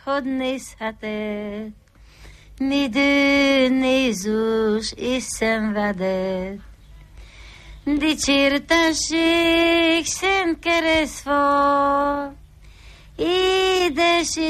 hogy nézheted, midő Jézus és szenvedett. Dicsértesség, szent keresztfa, édes